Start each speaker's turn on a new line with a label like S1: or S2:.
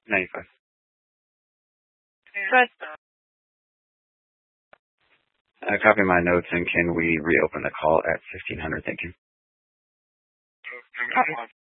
S1: 95.
S2: Good.
S1: Copy my notes, and can we reopen the call at 1500? Thank you.